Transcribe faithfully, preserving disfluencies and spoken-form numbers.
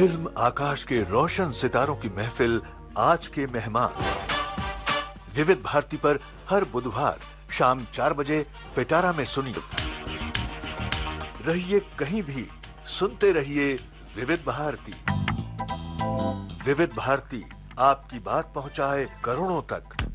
Film आकाश के रोशन सितारों की महफिल आज के मेहमान विविध भारती पर हर बुधवार शाम चार बजे पिटारा में सुनिए। रहिए कहीं भी, सुनते रहिए विविध भारती। विविध भारती आपकी बात पहुंचाए करोड़ों तक।